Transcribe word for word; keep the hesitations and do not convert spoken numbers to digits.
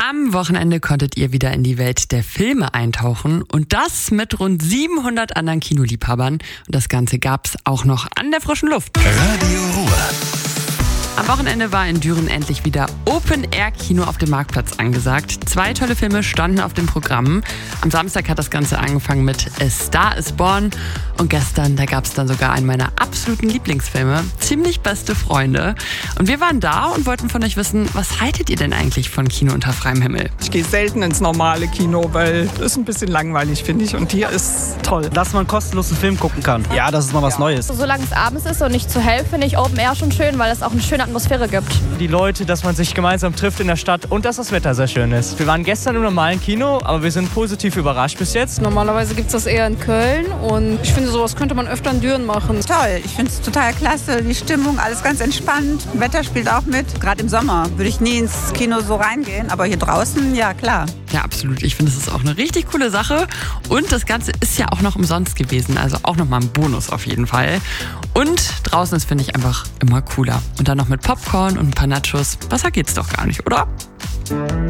Am Wochenende konntet ihr wieder in die Welt der Filme eintauchen und das mit rund siebenhundert anderen Kinoliebhabern. Und das Ganze gab's auch noch an der frischen Luft. Radio Ruhr. Am Wochenende war in Düren endlich wieder Open-Air-Kino auf dem Marktplatz angesagt. Zwei tolle Filme standen auf dem Programm. Am Samstag hat das Ganze angefangen mit A Star is Born. Und gestern, da gab es dann sogar einen meiner absoluten Lieblingsfilme, Ziemlich beste Freunde. Und wir waren da und wollten von euch wissen, was haltet ihr denn eigentlich von Kino unter freiem Himmel? Ich gehe selten ins normale Kino, weil das ist ein bisschen langweilig, finde ich. Und hier ist toll. Dass man kostenlos einen Film gucken kann. Ja, das ist mal was ja. Neues. Solange es abends ist und nicht zu hell, finde ich Open Air schon schön, weil es auch eine schöne Atmosphäre gibt. Die Leute, dass man sich gemeinsam trifft in der Stadt und dass das Wetter sehr schön ist. Wir waren gestern im normalen Kino, aber wir sind positiv überrascht bis jetzt. Normalerweise gibt es das eher in Köln und ich finde, sowas könnte man öfter in Düren machen. Toll, ich finde es total klasse, die Stimmung, alles ganz entspannt. Wetter spielt auch mit. Gerade im Sommer würde ich nie ins Kino so reingehen, aber hier draußen, ja klar. Ja, absolut. Ich finde, es ist auch eine richtig coole Sache. Und das Ganze ist ja auch noch umsonst gewesen. Also auch nochmal ein Bonus auf jeden Fall. Und draußen ist, finde ich, einfach immer cooler. Und dann noch mit Popcorn und ein paar Nachos. Besser geht's doch gar nicht, oder?